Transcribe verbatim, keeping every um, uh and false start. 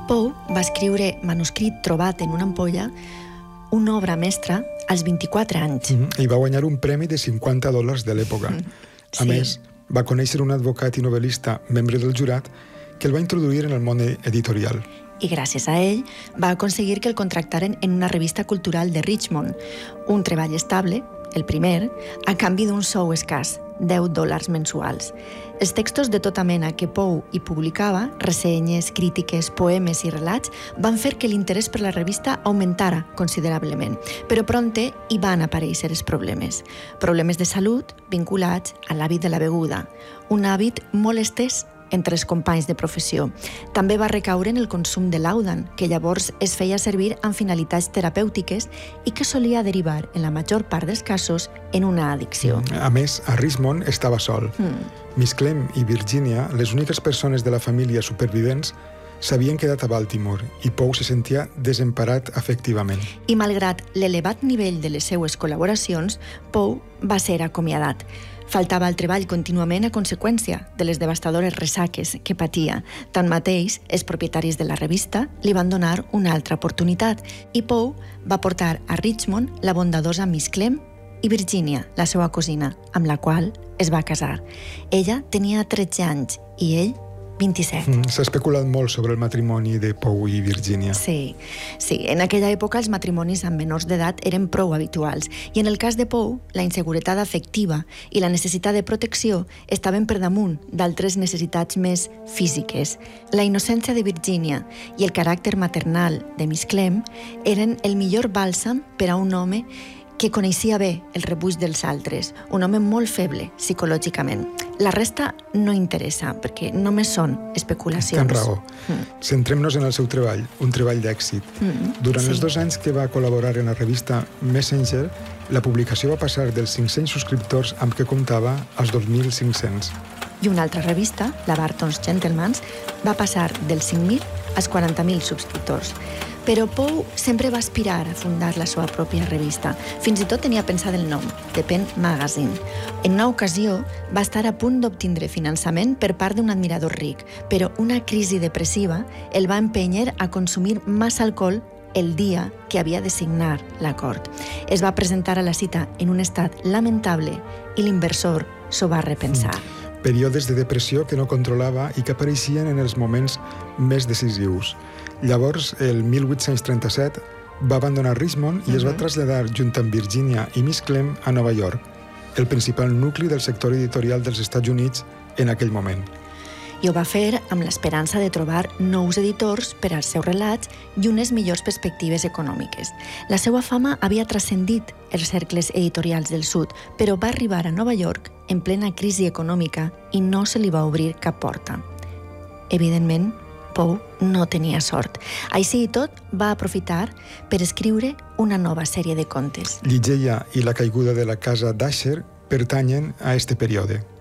Poe va escriure manuscrit trobat en una ampolla, una obra mestra, als vint-i-quatre anys. Mm-hmm. I va guanyar un premi de cinquanta dòlars de l'època. Sí. A més, va conèixer un advocat i novel·lista, membre del jurat, que el va introduir en el món editorial. I gràcies a ell va aconseguir que el contractaren en una revista cultural de Richmond, un treball estable, el primer, a canvi d'un sou escàs, deu dòlars mensuals. Els textos de tota mena que Poe hi publicava, ressenyes, crítiques, poemes i relats, van fer que l'interès per la revista augmentara considerablement, però prompte hi van aparèixer els problemes. Problemes de salut vinculats a l'hàbit de la beguda, un hàbit molt estès entre els companys de professió. També va recaure en el consum de l'àudan, que llavors es feia servir amb finalitats terapèutiques i que solia derivar, en la major part dels casos, en una addicció. A més, a Richmond estava sol. Mm. Miss Clem i Virginia, les úniques persones de la família supervivents, s'havien quedat a Baltimore i Poe se sentia desemparat afectivament. I malgrat l'elevat nivell de les seues col·laboracions, Poe va ser acomiadat. Faltava el treball contínuament a conseqüència de les devastadores ressaques que patia. Tanmateix, els propietaris de la revista li van donar una altra oportunitat i Poe va portar a Richmond la bondadosa Miss Clem i Virginia, la seva cosina, amb la qual es va casar. Ella tenia tretze anys i ell vint-i-set. Mm, S'ha especulat molt sobre el matrimoni de Poe i Virginia. Sí, sí. En aquella època els matrimonis amb menors d'edat eren prou habituals i en el cas de Poe, la inseguretat afectiva i la necessitat de protecció estaven per damunt d'altres necessitats més físiques. La innocència de Virginia i el caràcter maternal de Miss Clem eren el millor bàlsam per a un home que coneixia bé el rebuig dels altres, un home molt feble psicològicament. La resta no interessa, perquè només són especulacions. Tens raó. Mm. Centrem-nos en el seu treball, un treball d'èxit. Mm, Durant sí. els dos anys que va col·laborar en la revista Messenger, la publicació va passar dels cinc-cents subscriptors amb què comptava als dos mil cinc-cents. I una altra revista, la Barton's Gentleman's, va passar dels cinc mil als quaranta mil subscriptors. Però Poe sempre va aspirar a fundar la seva pròpia revista. Fins i tot tenia pensat el nom, The Pen Magazine. En una ocasió va estar a punt d'obtindre finançament per part d'un admirador ric, però una crisi depressiva el va empènyer a consumir massa alcohol el dia que havia de signar l'acord. Es va presentar a la cita en un estat lamentable i l'inversor s'ho va repensar. Mm. Períodes de depressió que no controlava i que apareixien en els moments més decisius. Llavors, el mil vuit-cents trenta-set, va abandonar Richmond i uh-huh. es va traslladar junt amb Virginia i Miss Clem a Nova York, el principal nucli del sector editorial dels Estats Units en aquell moment. I ho va fer amb l'esperança de trobar nous editors per als seus relats i unes millors perspectives econòmiques. La seva fama havia transcendit els cercles editorials del sud, però va arribar a Nova York en plena crisi econòmica i no se li va obrir cap porta. Evidentment, Poe no tenia sort. Així i tot, va aprofitar per escriure una nova sèrie de contes. Ligeia i la caiguda de la casa d'Asher pertanyen a este període.